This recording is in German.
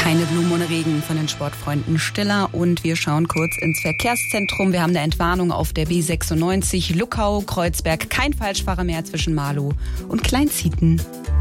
Keine Blumen ohne Regen von den Sportfreunden Stiller. Und wir schauen kurz ins Verkehrszentrum. Wir haben eine Entwarnung auf der B96 Luckau, Kreuzberg. Kein Falschfahrer mehr zwischen Marlow und Kleinzieten.